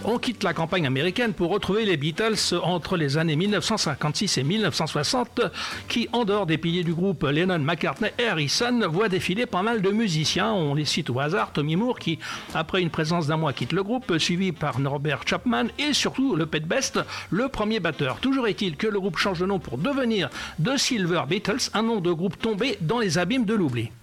On quitte la campagne américaine pour retrouver les Beatles entre les années 1956 et 1960 qui, en dehors des piliers du groupe Lennon, McCartney et Harrison, voient défiler pas mal de musiciens. On les cite au hasard. Tommy Moore qui, après une présence d'un mois, quitte le groupe, suivi par Norbert Chapman et surtout le Pete Best, le premier batteur. Toujours est-il que le groupe change de nom pour devenir The Silver Beatles, un nom de groupe tombé dans les abîmes de l'oubli.